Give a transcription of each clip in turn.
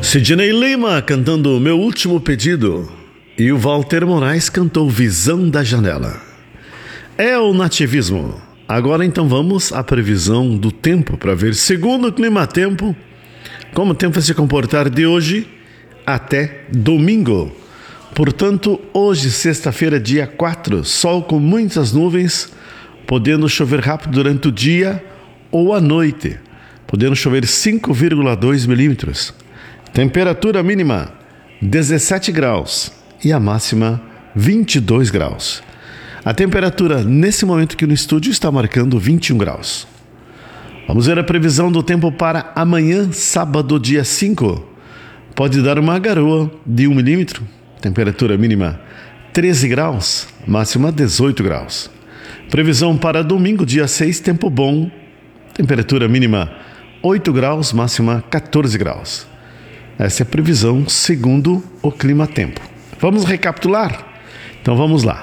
Sidney Lima cantando Meu Último Pedido. E o Walter Moraes cantou Visão da Janela. É o nativismo. Agora então vamos à previsão do tempo para ver, segundo o Climatempo, como o tempo vai se comportar de hoje até domingo. Portanto, hoje, sexta-feira, dia 4, sol com muitas nuvens, podendo chover rápido durante o dia ou a noite, podendo chover 5,2 milímetros. Temperatura mínima 17 graus e a máxima 22 graus. A temperatura nesse momento aqui no estúdio está marcando 21 graus. Vamos ver a previsão do tempo para amanhã, sábado, dia 5. Pode dar uma garoa de 1 milímetro. Temperatura mínima 13 graus, máxima 18 graus. Previsão para domingo, dia 6, tempo bom. Temperatura mínima 8 graus, máxima 14 graus. Essa é a previsão segundo o Climatempo. Vamos recapitular? Então vamos lá.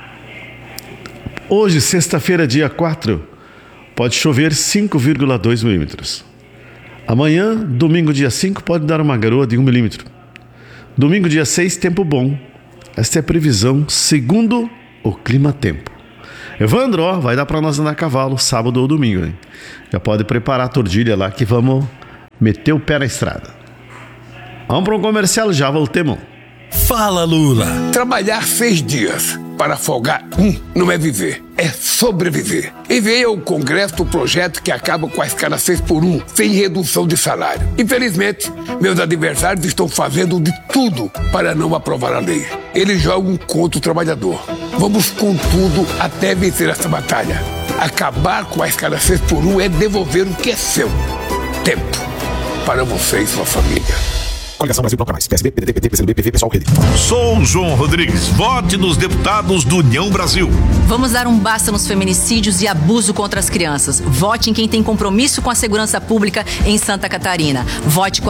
Hoje, sexta-feira, dia 4, pode chover 5,2 milímetros. Amanhã, domingo, dia 5, pode dar uma garoa de 1 milímetro. Domingo, dia 6, tempo bom. Esta é a previsão segundo o Climatempo. Evandro, vai dar para nós andar a cavalo sábado ou domingo, hein? Já pode preparar a tordilha lá que vamos meter o pé na estrada. Vamos para um comercial, já voltemos. Fala, Lula. Trabalhar 6 dias para folgar não é viver, é sobreviver. Enviei ao Congresso o projeto que acaba com a escala 6x1, sem redução de salário. Infelizmente, meus adversários estão fazendo de tudo para não aprovar a lei. Eles jogam contra o trabalhador. Vamos com tudo até vencer essa batalha. Acabar com a escala 6x1 é devolver o que é seu. Tempo para você e sua família. Coligação Brasil Bloco Mais, PSB, PDT, PT, PCdoB, PV, Pessoal, Rede. Sou João Rodrigues. Vote nos deputados do União Brasil. Vamos dar um basta nos feminicídios e abuso contra as crianças. Vote em quem tem compromisso com a segurança pública em Santa Catarina. Vote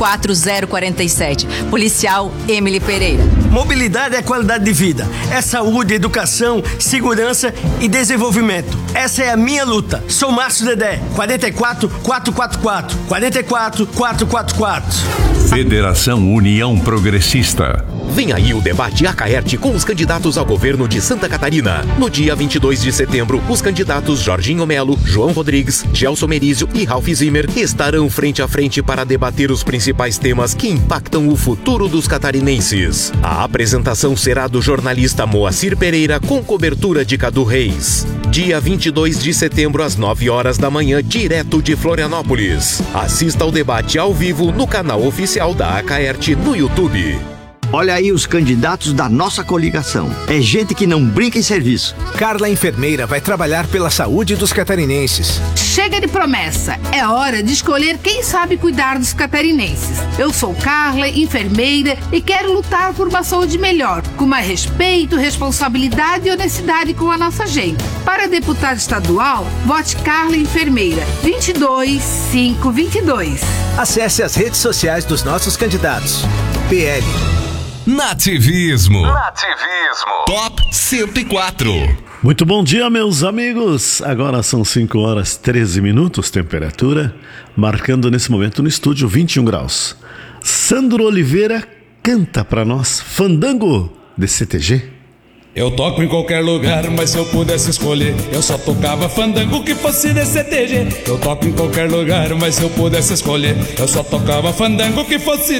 44047. Policial Emily Pereira. Mobilidade é qualidade de vida. É saúde, educação, segurança e desenvolvimento. Essa é a minha luta. Sou Márcio Dedé. 44444. 44444. Federação União Progressista. Vem aí o debate Acaerte com os candidatos ao governo de Santa Catarina. No dia 22 de setembro, os candidatos Jorginho Melo, João Rodrigues, Gelson Merizio e Ralph Zimmer estarão frente a frente para debater os principais temas que impactam o futuro dos catarinenses. A apresentação será do jornalista Moacir Pereira com cobertura de Cadu Reis. Dia 22 de setembro às 9 horas da manhã, direto de Florianópolis. Assista ao debate ao vivo no canal oficial da Acaerte no YouTube. Olha aí os candidatos da nossa coligação. É gente que não brinca em serviço. Carla Enfermeira vai trabalhar pela saúde dos catarinenses. Chega de promessa. É hora de escolher quem sabe cuidar dos catarinenses. Eu sou Carla, enfermeira, e quero lutar por uma saúde melhor, com mais respeito, responsabilidade e honestidade com a nossa gente. Para deputada estadual, vote Carla Enfermeira, 22522. Acesse as redes sociais dos nossos candidatos. PL. Nativismo. Top 104. Muito bom dia, meus amigos. Agora são 5 horas 13 minutos, temperatura marcando nesse momento no estúdio 21 graus. Sandro Oliveira canta pra nós Fandango de CTG. Eu toco em qualquer lugar, mas se eu pudesse escolher, eu só tocava fandango que fosse de CTG. Eu toco em qualquer lugar, mas se eu pudesse escolher, eu só tocava fandango que fosse